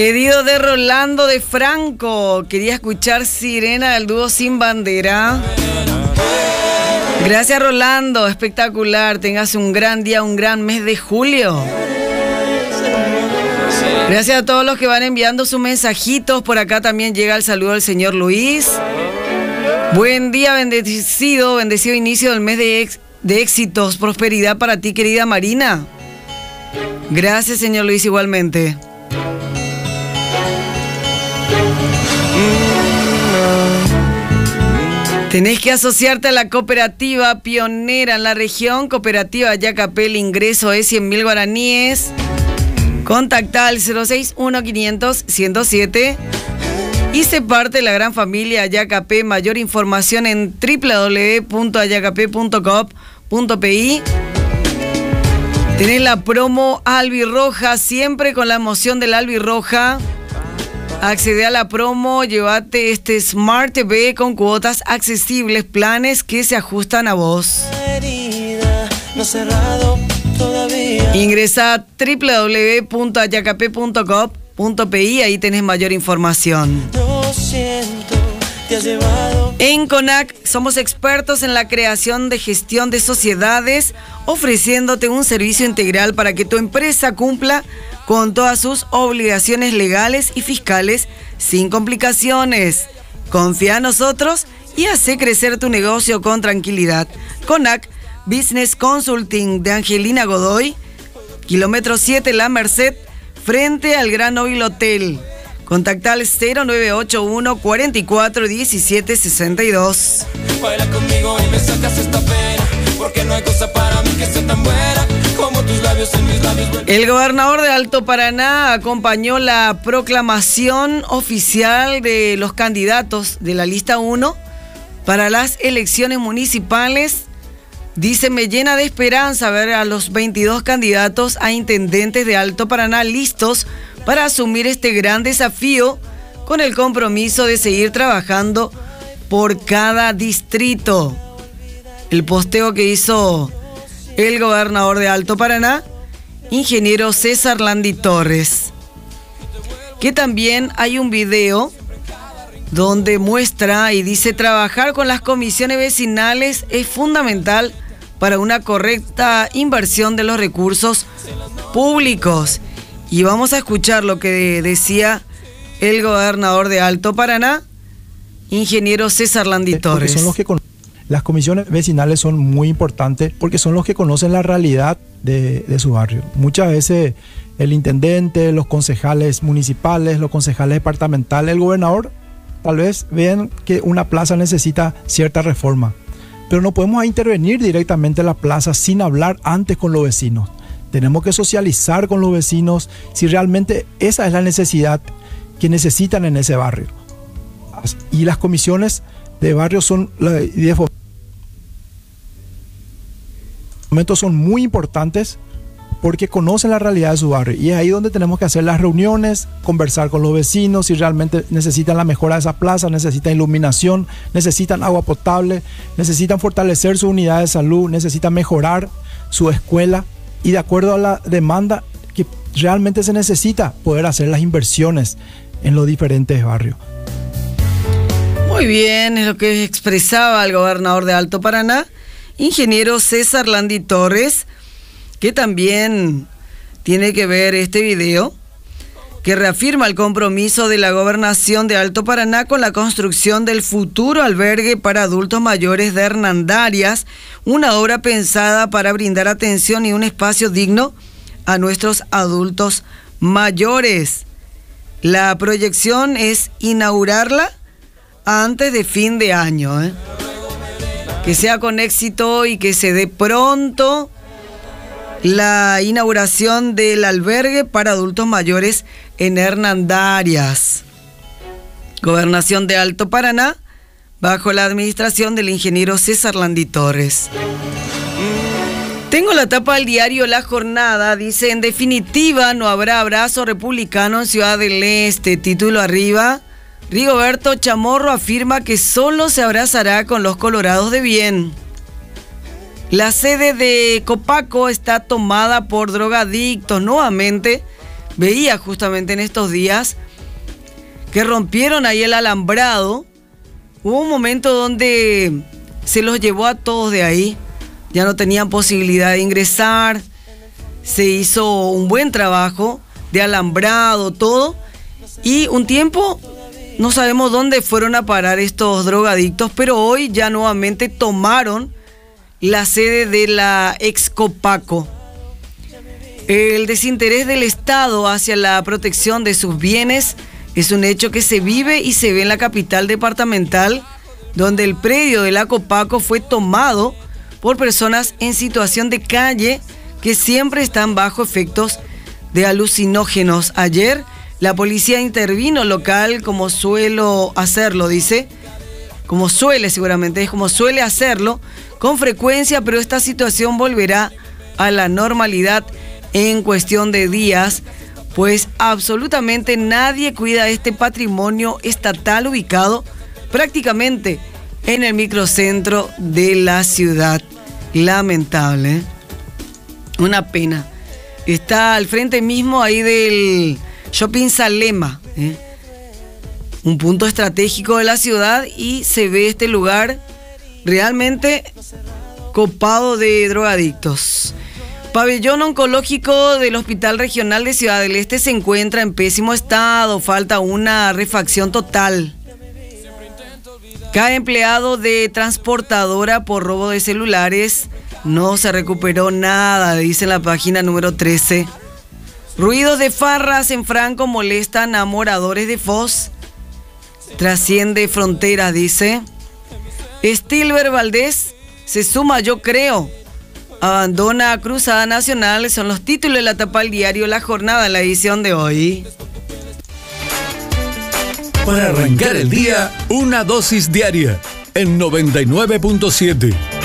Pedido de Rolando de Franco. Quería escuchar Sirena del dúo Sin Bandera. Gracias, Rolando. Espectacular. Tengas un gran día, un gran mes de julio. Gracias a todos los que van enviando sus mensajitos. Por acá también llega el saludo del señor Luis. Buen día, bendecido inicio del mes de éxitos, prosperidad para ti, querida Marina. Gracias, señor Luis, igualmente. Tenés que asociarte a la cooperativa pionera en la región, Cooperativa Yacapé. El ingreso es 100.000 guaraníes. Contacta al 061-500-107 y se parte de la gran familia Yacapé. Mayor información en www.ayacapé.coop.pi. Tenés la promo Albirroja, siempre con la emoción del Albirroja. Accede a la promo, llévate este Smart TV con cuotas accesibles, planes que se ajustan a vos. Ingresa a www.ayacapé.coop.pi, ahí tenés mayor información. En CONAC somos expertos en la creación de gestión de sociedades, ofreciéndote un servicio integral para que tu empresa cumpla con todas sus obligaciones legales y fiscales sin complicaciones. Confía en nosotros y hace crecer tu negocio con tranquilidad. CONAC Business Consulting de Angelina Godoy, kilómetro 7 La Merced, frente al Gran Oil Hotel. Contacta al 0981 44 17 62. Baila conmigo y me sacas esta pena, porque no hay cosa para mí que sea tan buena como tus labios en mis labios. El gobernador de Alto Paraná acompañó la proclamación oficial de los candidatos de la lista 1 para las elecciones municipales. Dice, me llena de esperanza ver a los 22 candidatos a intendentes de Alto Paraná listos para asumir este gran desafío con el compromiso de seguir trabajando por cada distrito. El posteo que hizo el gobernador de Alto Paraná, ingeniero César Landi Torres. Que también hay un video donde muestra y dice, trabajar con las comisiones vecinales es fundamental para una correcta inversión de los recursos públicos. Y vamos a escuchar lo que decía el gobernador de Alto Paraná, ingeniero César Landi Torres. Son los que las comisiones vecinales son muy importantes porque son los que conocen la realidad de su barrio. Muchas veces el intendente, los concejales municipales, los concejales departamentales, el gobernador, tal vez vean que una plaza necesita cierta reforma, pero no podemos intervenir directamente en la plaza sin hablar antes con los vecinos. Tenemos que socializar con los vecinos si realmente esa es la necesidad que necesitan en ese barrio. Y las comisiones de barrio son muy importantes porque conocen la realidad de su barrio. Y es ahí donde tenemos que hacer las reuniones, conversar con los vecinos si realmente necesitan la mejora de esa plaza, necesitan iluminación, necesitan agua potable, necesitan fortalecer su unidad de salud, necesitan mejorar su escuela. Y de acuerdo a la demanda que realmente se necesita, poder hacer las inversiones en los diferentes barrios. Muy bien, es lo que expresaba el gobernador de Alto Paraná, ingeniero César Landi Torres, que también tiene que ver este video, que reafirma el compromiso de la gobernación de Alto Paraná con la construcción del futuro albergue para adultos mayores de Hernandarias, una obra pensada para brindar atención y un espacio digno a nuestros adultos mayores. La proyección es inaugurarla antes de fin de año, que sea con éxito y que se dé pronto la inauguración del albergue para adultos mayores en Hernandarias. Gobernación de Alto Paraná, bajo la administración del ingeniero César Landi Torres. Tengo la tapa del diario La Jornada, dice, en definitiva no habrá abrazo republicano en Ciudad del Este. Título arriba, Rigoberto Chamorro afirma que solo se abrazará con los colorados de bien. La sede de Copaco está tomada por drogadictos. Nuevamente veía justamente en estos días que rompieron ahí el alambrado. Hubo un momento donde se los llevó a todos de ahí, ya no tenían posibilidad de ingresar, se hizo un buen trabajo de alambrado, todo, y un tiempo no sabemos dónde fueron a parar estos drogadictos, pero hoy ya nuevamente tomaron la sede de la Excopaco. El desinterés del Estado hacia la protección de sus bienes es un hecho que se vive y se ve en la capital departamental, donde el predio de la Copaco fue tomado por personas en situación de calle que siempre están bajo efectos de alucinógenos. Ayer la policía intervino local como suele hacerlo, dice, como suele seguramente, es como suele hacerlo con frecuencia, pero esta situación volverá a la normalidad en cuestión de días, pues absolutamente nadie cuida este patrimonio estatal ubicado prácticamente en el microcentro de la ciudad. Lamentable, ¿eh? Una pena. Está al frente mismo ahí del Shopping Salema, ¿eh? Un punto estratégico de la ciudad, y se ve este lugar realmente copado de drogadictos. Pabellón oncológico del Hospital Regional de Ciudad del Este se encuentra en pésimo estado, falta una refacción total. Cae empleado de transportadora por robo de celulares, no se recuperó nada, dice en la página número 13. Ruidos de farras en Franco molestan a moradores de Foz, trasciende fronteras, dice. Stilber Valdés se suma, yo creo. Abandona Cruzada Nacional, son los títulos de la tapa del diario La Jornada en la edición de hoy. Para arrancar el día, una dosis diaria en 99.7.